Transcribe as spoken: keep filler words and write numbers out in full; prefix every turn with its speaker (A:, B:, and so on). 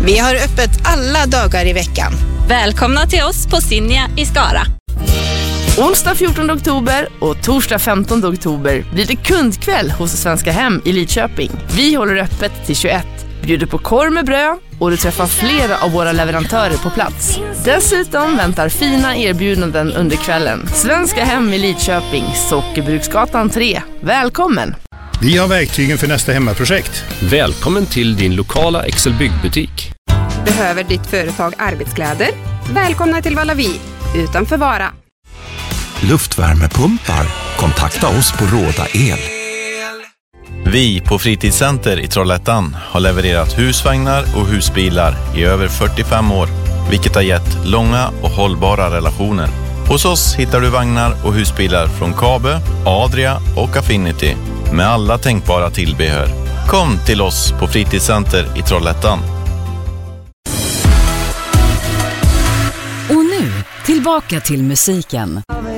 A: Vi har öppet alla dagar i veckan.
B: Välkomna till oss på Sinja i Skara.
C: Onsdag fjortonde oktober och torsdag femtonde oktober blir det kundkväll hos Svenska Hem i Lidköping. Vi håller öppet till tjugoett, bjuder på korv med bröd och du träffar flera av våra leverantörer på plats. Dessutom väntar fina erbjudanden under kvällen. Svenska Hem i Lidköping, Sockerbruksgatan tre. Välkommen!
D: Vi har verktygen för nästa hemmaprojekt.
E: Välkommen till din lokala Excel byggbutik.
F: Behöver ditt företag arbetskläder? Välkomna till Vallavi, utanför Vara.
G: Luftvärmepumpar. Kontakta oss på Råda El.
H: Vi på Fritidscenter i Trollhättan har levererat husvagnar och husbilar i över fyrtiofem år, vilket har gett långa och hållbara relationer. Hos oss hittar du vagnar och husbilar från Kabe, Adria och Affinity med alla tänkbara tillbehör. Kom till oss på Fritidscenter i Trollhättan.
I: Och nu, tillbaka till musiken.